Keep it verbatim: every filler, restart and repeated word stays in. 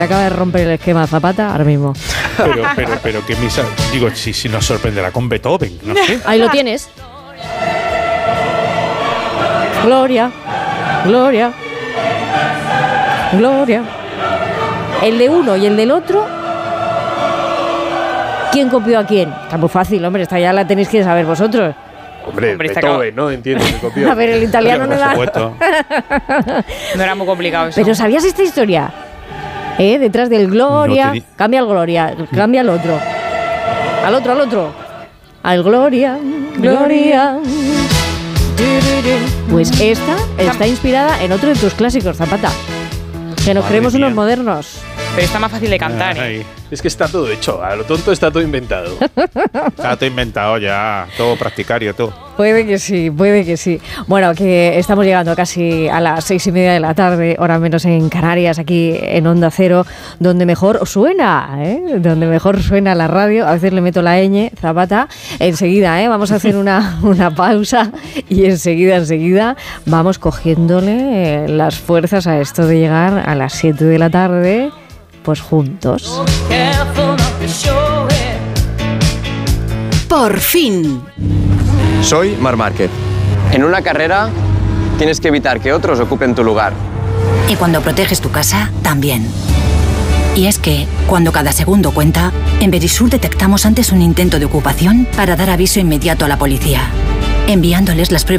Acaba de romper el esquema Zapata ahora mismo. Pero, pero, pero, que misa. Digo, si, si nos sorprenderá con Beethoven, no sé. Ahí lo tienes. Gloria, Gloria, Gloria. El de uno y el del otro. ¿Quién copió a quién? Está muy fácil, hombre. Esta ya la tenéis que saber vosotros. Hombre, Hombre, está Beethoven, ¿no? Entiendo que copió. A ver, el italiano no Por era. supuesto. No era muy complicado eso. Pero ¿sabías esta historia? ¿Eh? Detrás del Gloria, No teni- cambia al Gloria, cambia al otro. Al otro, al otro. Al Gloria, Gloria. Pues esta está inspirada en otro de tus clásicos, Zapata. Que nos Madre creemos mía. unos modernos. Pero está más fácil de cantar, ¿eh? Ay, Es que está todo hecho. A lo tonto está todo inventado. está todo inventado ya. Todo practicario, todo. Puede que sí, puede que sí. Bueno, que estamos llegando casi a las seis y media de la tarde, hora menos en Canarias, aquí en Onda Cero, donde mejor suena, ¿eh? Donde mejor suena la radio. A veces le meto la ñ, Zapata. Enseguida, ¿eh? Vamos a hacer una, una pausa y enseguida, enseguida vamos cogiéndole eh, las fuerzas a esto de llegar a las siete de la tarde, pues juntos. Por fin. Soy Marc Márquez. En una carrera tienes que evitar que otros ocupen tu lugar. Y cuando proteges tu casa, también. Y es que, cuando cada segundo cuenta, en Verisur detectamos antes un intento de ocupación para dar aviso inmediato a la policía, enviándoles las pruebas